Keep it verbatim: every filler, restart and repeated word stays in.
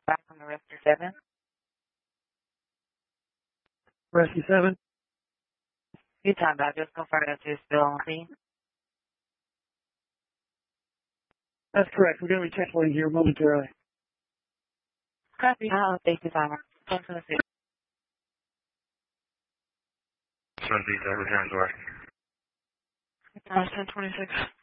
Back from the Rescue seven. Rescue seven. You timed out. Just confirm that you're still on scene. That's correct. We're going to be checkpointing here momentarily. Copy. I'll update the timer. Thanks for the suit. Sunbeat, return door. ten twenty-six.